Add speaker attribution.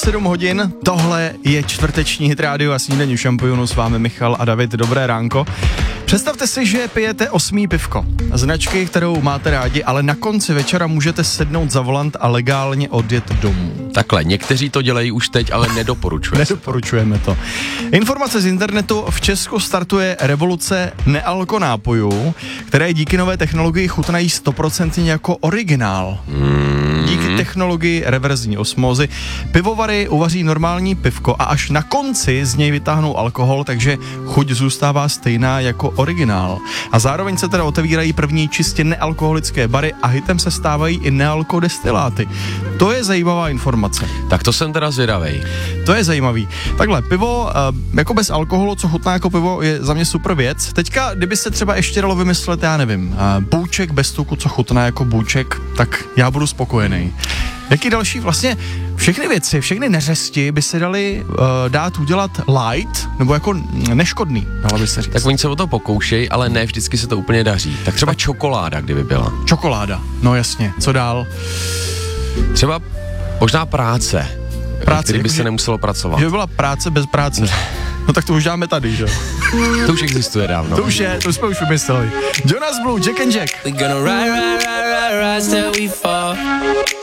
Speaker 1: 7 hodin, tohle je čtvrteční Hit Radio a snídaní šampionu, s vámi Michal a David, dobré ránko. Představte si, že pijete 8. pivko, značky, kterou máte rádi, ale na konci večera můžete sednout za volant a legálně odjet domů.
Speaker 2: Takhle, někteří to dělají už teď, ale
Speaker 1: Nedoporučujeme to. Informace z internetu: v Česku startuje revoluce nealkonápojů, které díky nové technologii chutnají 100% jako originál. Díky technologii reverzní osmózy pivovary uvaří normální pivko a až na konci z něj vytáhnou alkohol, takže chuť zůstává stejná jako originál. A zároveň se teda otevírají první čistě nealkoholické bary a hitem se stávají i nealkodestiláty. To je zajímavá informace.
Speaker 2: Tak to jsem teda zvědavej.
Speaker 1: To je zajímavý. Takhle, pivo jako bez alkoholu, co chutná jako pivo, je za mě super věc. Teďka, kdyby se třeba ještě dalo vymyslet, já nevím, bůček bez tuku, co chutná jako bůček, tak já budu spokojený. Jaký další vlastně všechny věci, všechny neřesti by se daly dát udělat light, nebo jako neškodný, dalo by se říct.
Speaker 2: Tak oni se o to pokoušejí, ale ne vždycky se to úplně daří. Tak třeba čokoláda, kdyby byla.
Speaker 1: Čokoláda, no jasně, co dál?
Speaker 2: Třeba možná práce kdyby se nemuselo pracovat.
Speaker 1: Že by byla práce bez práce. No tak to už dáme tady, že?
Speaker 2: To už existuje dávno.
Speaker 1: To jsme už vymysleli. Jonas Blue, Jack and Jack.